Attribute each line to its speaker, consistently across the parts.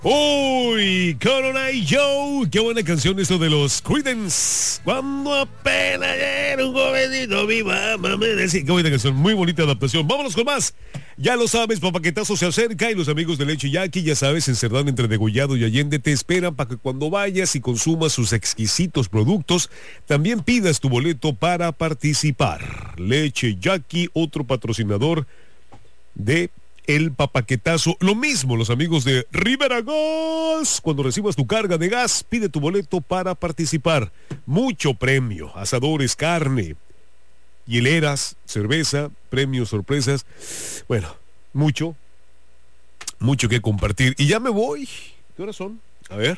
Speaker 1: Uy, Corona y Joe, qué buena canción esto de los Creedence. Cuando apenas era un jovencito, mi mamá me decía. Qué buena canción, muy bonita adaptación. Vámonos con más. Ya lo sabes, Papaquetazo se acerca y los amigos de Leche Jackie, ya sabes, en Cerdán entre Degollado y Allende te esperan para que cuando vayas y consumas sus exquisitos productos, también pidas tu boleto para participar. Leche Jackie, otro patrocinador de El Papaquetazo. Lo mismo los amigos de Rivera Gas. Cuando recibas tu carga de gas, pide tu boleto para participar. Mucho premio, asadores, carne, hieleras, cerveza, premios, sorpresas. Bueno, mucho que compartir. Y ya me voy. ¿Qué horas son? A ver.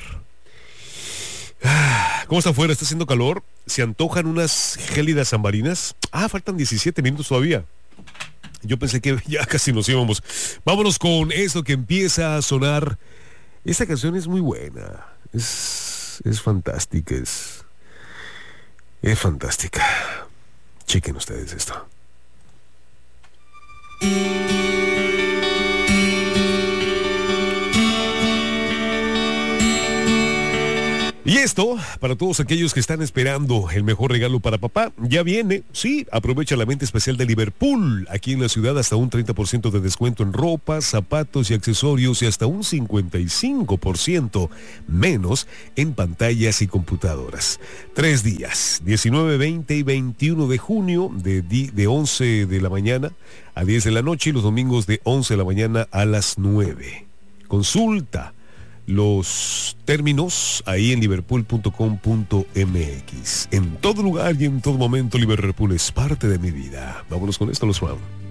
Speaker 1: ¿Cómo está afuera? ¿Está haciendo calor? ¿Se antojan unas gélidas zambarinas? Faltan 17 minutos todavía. Yo pensé que ya casi nos íbamos. Vámonos con esto que empieza a sonar. Esta canción es muy buena. Es fantástica. Es fantástica. Chequen ustedes esto. Y esto, para todos aquellos que están esperando el mejor regalo para papá, ya viene. Sí, aprovecha la venta especial de Liverpool. Aquí en la ciudad hasta un 30% de descuento en ropa, zapatos y accesorios y hasta un 55% menos en pantallas y computadoras. 3 días, 19, 20 y 21 de junio, de 11 de la mañana a 10 de la noche y los domingos de 11 de la mañana a las 9. Consulta los términos ahí en liverpool.com.mx. En todo lugar y en todo momento, Liverpool es parte de mi vida. Vámonos con esto, los round.